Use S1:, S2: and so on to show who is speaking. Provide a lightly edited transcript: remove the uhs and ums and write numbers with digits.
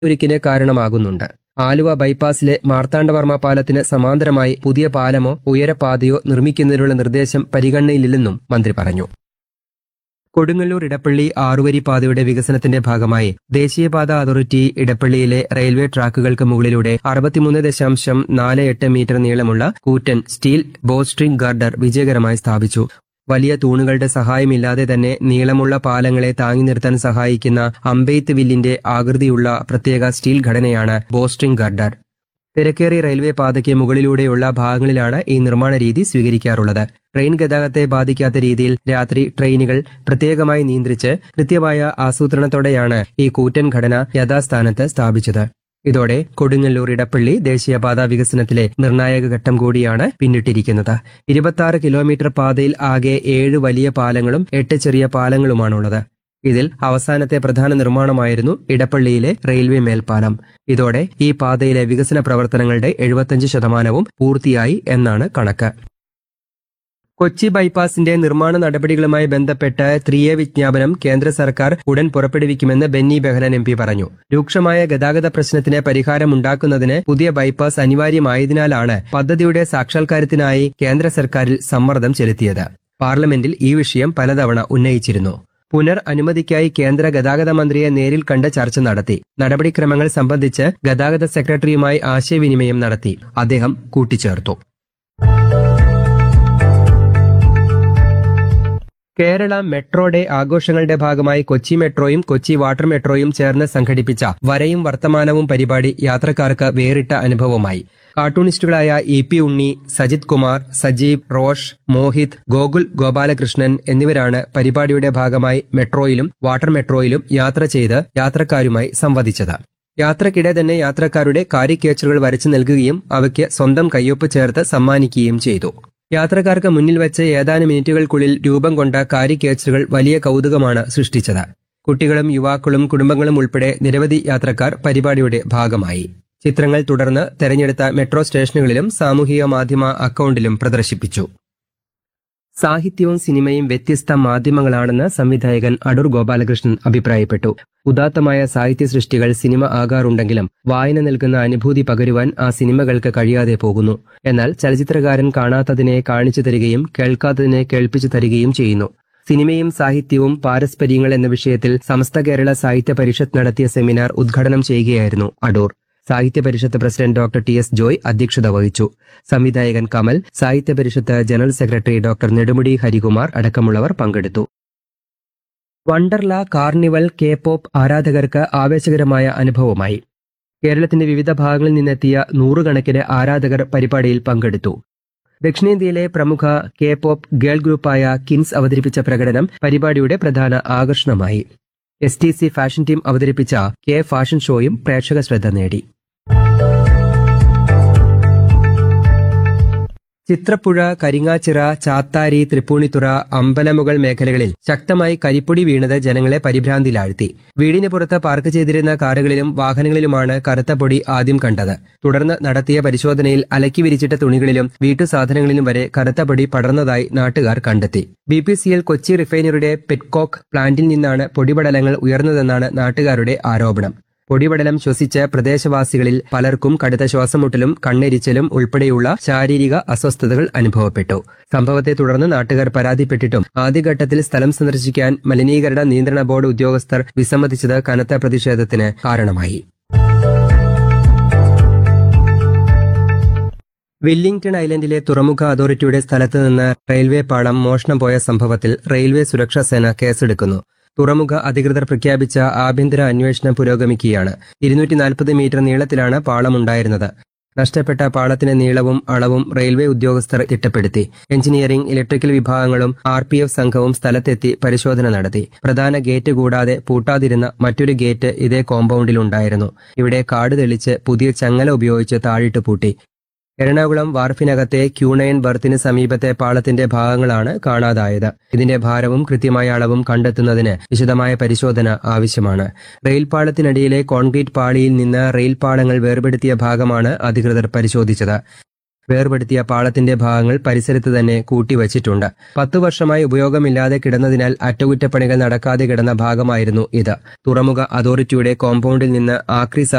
S1: ഒരുക്കിന് കാരണമാകുന്നുണ്ട്. ആലുവ ബൈപ്പാസിലെ മാർത്താണ്ഡവർമ്മ പാലത്തിന് സമാന്തരമായി പുതിയ പാലമോ ഉയരപാതയോ നിർമ്മിക്കുന്നതിനുള്ള നിർദ്ദേശം പരിഗണനയിലില്ലെന്നും മന്ത്രി പറഞ്ഞു. കൊടുങ്ങല്ലൂർ ഇടപ്പള്ളി ആറുവരി പാതയുടെ വികസനത്തിന്റെ ഭാഗമായി ദേശീയപാത അതോറിറ്റി ഇടപ്പള്ളിയിലെ റെയിൽവേ ട്രാക്കുകൾക്ക് മുകളിലൂടെ 63.48 മീറ്റർ നീളമുള്ള കൂറ്റൻ സ്റ്റീൽ ബോസ്ട്രിംഗ് ഗാർഡർ വിജയകരമായി സ്ഥാപിച്ചു. വലിയ തൂണുകളുടെ സഹായമില്ലാതെ തന്നെ നീളമുള്ള പാലങ്ങളെ താങ്ങി നിർത്താൻ സഹായിക്കുന്ന അമ്പെയ്ത്ത് വില്ലിന്റെ ആകൃതിയുള്ള പ്രത്യേക സ്റ്റീൽ ഘടനയാണ് ബോസ്ട്രിംഗ് ഗാർഡർ. തിരക്കേറിയ റെയിൽവേ പാതയ്ക്ക് മുകളിലൂടെയുള്ള ഭാഗങ്ങളിലാണ് ഈ നിർമ്മാണ രീതി സ്വീകരിക്കാറുള്ളത്. ട്രെയിൻ ഗതാഗതത്തെ ബാധിക്കാത്ത രീതിയിൽ രാത്രി ട്രെയിനുകൾ പ്രത്യേകമായി നിയന്ത്രിച്ച് കൃത്യമായ ആസൂത്രണത്തോടെയാണ് ഈ കൂറ്റൻ ഘടന യഥാസ്ഥാനത്ത് സ്ഥാപിച്ചത്. ഇതോടെ കൊടുങ്ങല്ലൂർ ഇടപ്പള്ളി ദേശീയപാത വികസനത്തിലെ നിർണായക ഘട്ടം കൂടിയാണ് പിന്നിട്ടിരിക്കുന്നത്. 26 കിലോമീറ്റർ പാതയിൽ ആകെ 7 വലിയ പാലങ്ങളും 8 ചെറിയ പാലങ്ങളുമാണുള്ളത്. ഇതിൽ അവസാനത്തെ പ്രധാന നിർമ്മാണമായിരുന്നു ഇടപ്പള്ളിയിലെ റെയിൽവേ മേൽപ്പാലം. ഇതോടെ ഈ പാതയിലെ വികസന പ്രവർത്തനങ്ങളുടെ 75% പൂർത്തിയായി എന്നാണ് കണക്ക്. കൊച്ചി ബൈപ്പാസിന്റെ നിർമ്മാണ നടപടികളുമായി ബന്ധപ്പെട്ട് 3A വിജ്ഞാപനം കേന്ദ്ര സർക്കാർ ഉടൻ പുറപ്പെടുവിക്കുമെന്ന് ബെന്നി ബെഹനാൻ MP പറഞ്ഞു. രൂക്ഷമായ ഗതാഗത പ്രശ്നത്തിന് പരിഹാരമുണ്ടാക്കുന്നതിന് പുതിയ ബൈപ്പാസ് അനിവാര്യമായതിനാലാണ് പദ്ധതിയുടെ സാക്ഷാത്കാരത്തിനായി കേന്ദ്ര സർക്കാരിൽ സമ്മർദ്ദം ചെലുത്തിയത്. പാർലമെന്റിൽ ഈ വിഷയം പലതവണ ഉന്നയിച്ചിരുന്നു. പുനർ അനുമതിക്കായി കേന്ദ്ര ഗതാഗത മന്ത്രിയെ നേരിൽ കണ്ട് ചർച്ച നടത്തി. നടപടിക്രമങ്ങൾ സംബന്ധിച്ച് ഗതാഗത സെക്രട്ടറിയുമായി ആശയവിനിമയം നടത്തി. അദ്ദേഹം കൂട്ടിച്ചേർത്തു. കേരള മെട്രോ ഡേ ആഘോഷങ്ങളുടെ ഭാഗമായി കൊച്ചി മെട്രോയും കൊച്ചി വാട്ടർ മെട്രോയും ചേർന്ന് സംഘടിപ്പിച്ച വരയും വർത്തമാനവും പരിപാടി യാത്രക്കാർക്ക് വേറിട്ട അനുഭവമായി. കാർട്ടൂണിസ്റ്റുകളായ EP ഉണ്ണി, സജിത് കുമാർ, സജീവ്, റോഷ്, മോഹിത്, ഗോകുൽ ഗോപാലകൃഷ്ണൻ എന്നിവരാണ് പരിപാടിയുടെ ഭാഗമായി മെട്രോയിലും വാട്ടർ മെട്രോയിലും യാത്ര ചെയ്ത് യാത്രക്കാരുമായി സംവദിച്ചത്. യാത്രക്കിടെ തന്നെ യാത്രക്കാരുടെ കാരിക്കേച്ചറുകൾ വരച്ചു നൽകുകയും അവയ്ക്ക് സ്വന്തം കയ്യൊപ്പ് ചേർത്ത് സമ്മാനിക്കുകയും ചെയ്തു. യാത്രക്കാർക്ക് മുന്നിൽ വെച്ച് ഏതാനും മിനിറ്റുകൾക്കുള്ളിൽ രൂപം കൊണ്ട കാരിക്കേച്ചറുകൾ വലിയ കൗതുകമാണ് സൃഷ്ടിച്ചത്. കുട്ടികളും യുവാക്കളും കുടുംബങ്ങളും ഉൾപ്പെടെ നിരവധി യാത്രക്കാർ പരിപാടിയുടെ ഭാഗമായി. ചിത്രങ്ങൾ തുടർന്ന് തെരഞ്ഞെടുത്ത മെട്രോ സ്റ്റേഷനുകളിലും സാമൂഹിക മാധ്യമ അക്കൗണ്ടിലും പ്രദർശിപ്പിച്ചു. സാഹിത്യവും സിനിമയും വ്യത്യസ്ത മാധ്യമങ്ങളാണെന്ന് സംവിധായകൻ അടൂർ ഗോപാലകൃഷ്ണൻ അഭിപ്രായപ്പെട്ടു. ഉദാത്തമായ സാഹിത്യ സൃഷ്ടികൾ സിനിമ ആകാറുണ്ടെങ്കിലും വായന നൽകുന്ന അനുഭൂതി പകരുവാൻ ആ സിനിമകൾക്ക് കഴിയാതെ പോകുന്നു. എന്നാൽ ചലച്ചിത്രകാരൻ കാണാത്തതിനെ കാണിച്ചു തരികയും കേൾക്കാത്തതിനെ കേൾപ്പിച്ചു തരികയും ചെയ്യുന്നു. സിനിമയും സാഹിത്യവും പാരസ്പര്യങ്ങൾ എന്ന വിഷയത്തിൽ സമസ്ത കേരള സാഹിത്യ പരിഷത്ത് നടത്തിയ സെമിനാർ ഉദ്ഘാടനം ചെയ്യുകയായിരുന്നു അടൂർ. സാഹിത്യ പരിഷത്ത് പ്രസിഡന്റ് ഡോക്ടർ TS ജോയ് അധ്യക്ഷത വഹിച്ചു. സംവിധായകൻ കമൽ, സാഹിത്യ പരിഷത്ത് general secretary doctor Nedumudi Harikumar അടക്കമുള്ളവർ പങ്കെടുത്തു. വണ്ടർല കാർണിവൽ K-pop ആരാധകർക്ക് ആവേശകരമായ അനുഭവമായി. കേരളത്തിന്റെ വിവിധ ഭാഗങ്ങളിൽ നിന്നെത്തിയ നൂറുകണക്കിന് ആരാധകർ പരിപാടിയിൽ പങ്കെടുത്തു. ദക്ഷിണേന്ത്യയിലെ പ്രമുഖ K-pop ഗേൾ ഗ്രൂപ്പായ കിൻസ് അവതരിപ്പിച്ച പ്രകടനം പരിപാടിയുടെ പ്രധാന ആകർഷണമായി. STC ഫാഷൻ ടീം അവതരിപ്പിച്ച K ഫാഷൻ ഷോയും പ്രേക്ഷക ശ്രദ്ധ നേടി. ചിത്രപ്പുഴ, കരിങ്ങാച്ചിറ, ചാത്താരി, തൃപ്പൂണിത്തുറ, അമ്പലമുകൾ മേഖലകളിൽ ശക്തമായി കരിപ്പൊടി വീണത് ജനങ്ങളെ പരിഭ്രാന്തിയിലാഴ്ത്തി. വീടിന് പുറത്ത് പാർക്ക് ചെയ്തിരുന്ന കാറുകളിലും വാഹനങ്ങളിലുമാണ് കറുത്ത പൊടി ആദ്യം കണ്ടത്. തുടർന്ന് നടത്തിയ പരിശോധനയിൽ അലക്കി വിരിച്ചിട്ട തുണികളിലും വീട്ടുസാധനങ്ങളിലും വരെ കറുത്ത പൊടി പടർന്നതായി നാട്ടുകാർ കണ്ടെത്തി. BPCL കൊച്ചി റിഫൈനറിയുടെ പെറ്റ്കോക്ക് പ്ലാന്റിൽ നിന്നാണ് പൊടിപടലങ്ങൾ ഉയർന്നതെന്നാണ് നാട്ടുകാരുടെ ആരോപണം. പൊടിപടലം ശ്വസിച്ച് പ്രദേശവാസികളിൽ പലർക്കും കടുത്ത ശ്വാസമുട്ടലും കണ്ണെരിച്ചലും ഉൾപ്പെടെയുള്ള ശാരീരിക അസ്വസ്ഥതകൾ അനുഭവപ്പെട്ടു. സംഭവത്തെ തുടർന്ന് നാട്ടുകാർ പരാതിപ്പെട്ടിട്ടും ആദ്യഘട്ടത്തിൽ സ്ഥലം സന്ദർശിക്കാൻ മലിനീകരണ നിയന്ത്രണ ബോർഡ് ഉദ്യോഗസ്ഥർ വിസമ്മതിച്ചത് കനത്ത പ്രതിഷേധത്തിന് കാരണമായി. വില്ലിംഗ്ടൺ ഐലൻഡിലെ തുറമുഖ അതോറിറ്റിയുടെ സ്ഥലത്ത് നിന്ന് റെയിൽവേ പാളം മോഷണം പോയ സംഭവത്തിൽ റെയിൽവേ സുരക്ഷാ സേന കേസെടുക്കുന്നു. തുറമുഖ അധികൃതർ പ്രഖ്യാപിച്ച ആഭ്യന്തര അന്വേഷണം പുരോഗമിക്കുകയാണ്. 240 മീറ്റർ നീളത്തിലാണ് പാളമുണ്ടായിരുന്നത്. നഷ്ടപ്പെട്ട പാളത്തിന്റെ നീളവും അളവും റെയിൽവേ ഉദ്യോഗസ്ഥർ തിട്ടപ്പെടുത്തി. എഞ്ചിനീയറിംഗ്, ഇലക്ട്രിക്കൽ വിഭാഗങ്ങളും RPF സംഘവും സ്ഥലത്തെത്തി പരിശോധന നടത്തി. പ്രധാന ഗേറ്റ് കൂടാതെ പൂട്ടാതിരുന്ന മറ്റൊരു ഗേറ്റ് ഇതേ കോമ്പൗണ്ടിലുണ്ടായിരുന്നു. ഇവിടെ കാട് തെളിച്ച് പുതിയ ചങ്ങല ഉപയോഗിച്ച് താഴിട്ട് പൂട്ടി. എറണാകുളം വാർഫിനകത്തെ Q9 ബർത്തിന് സമീപത്തെ പാളത്തിന്റെ ഭാഗങ്ങളാണ് കാണാതായത്. ഇതിന്റെ ഭാരവും കൃത്യമായ അളവും കണ്ടെത്തുന്നതിന് വിശദമായ പരിശോധന ആവശ്യമാണ്. റെയിൽപാളത്തിനടിയിലെ കോൺക്രീറ്റ് പാളിയിൽ നിന്ന് റെയിൽപാളങ്ങൾ വേർപെടുത്തിയ ഭാഗമാണ് അധികൃതർ പരിശോധിച്ചത്. വേർപെടുത്തിയ പാളത്തിന്റെ ഭാഗങ്ങൾ പരിസരത്ത് തന്നെ കൂട്ടിവച്ചിട്ടുണ്ട്. 10 വർഷമായി ഉപയോഗമില്ലാതെ കിടന്നതിനാൽ അറ്റകുറ്റപ്പണികൾ നടക്കാതെ കിടന്ന ഭാഗമായിരുന്നു ഇത്. തുറമുഖ അതോറിറ്റിയുടെ കോമ്പൗണ്ടിൽ നിന്ന് ആക്രി